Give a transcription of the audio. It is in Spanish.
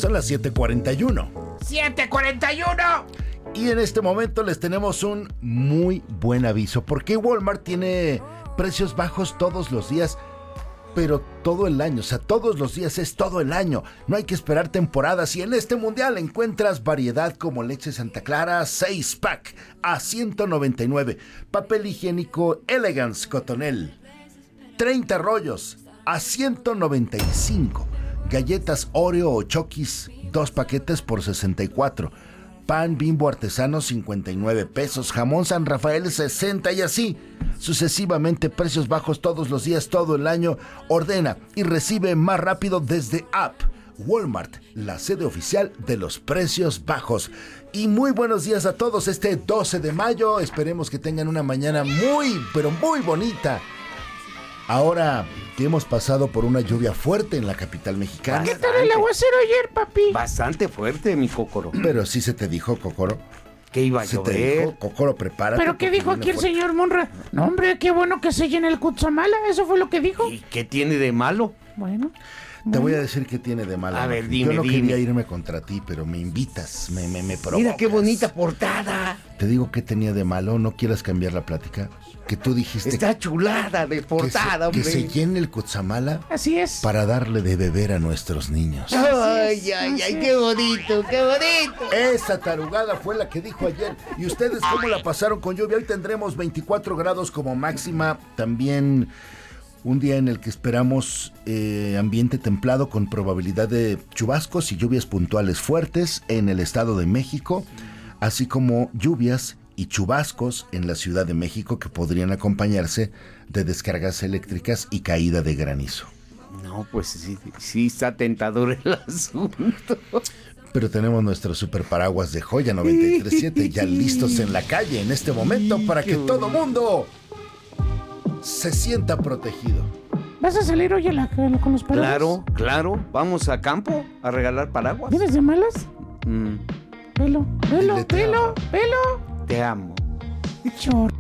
Son las 7:41. ¡7:41! Y en este momento les tenemos un muy buen aviso, porque Walmart tiene precios bajos todos los días, pero todo el año, o sea, todos los días es todo el año. No hay que esperar temporadas y en este mundial encuentras variedad como leche Santa Clara 6-pack a 199, papel higiénico Elegance Cotonel 30 rollos a 195, galletas Oreo o Chokis 2 paquetes por 64, pan Bimbo artesano 59 pesos, jamón San Rafael 60 y así sucesivamente, precios bajos todos los días, todo el año. Ordena y recibe más rápido desde app. Walmart, la sede oficial de los precios bajos. Y muy buenos días a todos este 12 de mayo. Esperemos que tengan una mañana muy, pero muy bonita. Ahora que hemos pasado por una lluvia fuerte en la capital mexicana. ¿Qué tal el aguacero ayer, papi? Bastante fuerte, mi Cocoro. Pero sí se te dijo, Cocoro. Que iba a Se te llover. dijo, Cocoro, prepárate. ¿Pero qué porque dijo viene aquí el fuerte. señor Monra? No, hombre, qué bueno que se llene el Cutzamala. Eso fue lo que dijo. ¿Y qué tiene de malo? Bueno. Te voy a decir que tiene de malo. A ver, Yo dime, no dime. quería irme contra ti, pero me invitas, me provocas. Mira qué bonita portada. Te digo que tenía de malo, no quieras cambiar la plática. Que tú dijiste Está chulada de portada, que se hombre. llene el Cutzamala Así es. para darle de beber a nuestros niños. Ay, ay, ay, qué bonito, qué bonito. Esa tarugada fue la que dijo ayer. ¿Y ustedes cómo la pasaron con lluvia? Hoy tendremos 24 grados como máxima. También un día en el que esperamos ambiente templado con probabilidad de chubascos y lluvias puntuales fuertes en el Estado de México, así como lluvias y chubascos en la Ciudad de México que podrían acompañarse de descargas eléctricas y caída de granizo. No, pues sí está tentador el asunto. Pero tenemos nuestro super paraguas de Joya 93.7 ya listos en la calle en este momento para que todo mundo se sienta protegido. ¿Vas a salir hoy con los paraguas? Claro, claro. Vamos a campo a regalar paraguas. ¿Vienes de malas? Mm, Velo, velo, Dile te velo, amo. velo. te amo. Chorro.